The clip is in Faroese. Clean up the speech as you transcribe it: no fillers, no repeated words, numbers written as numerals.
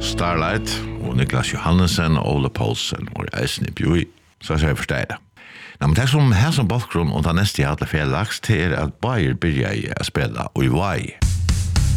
Starlight og Niklas Johannesen og Ole Poulsen og eisen i Bjui, så jeg forstår det. Men det som her som bakgrunn og det neste jeg hadde fjellaks til at Bayer begynner å spille og i vei.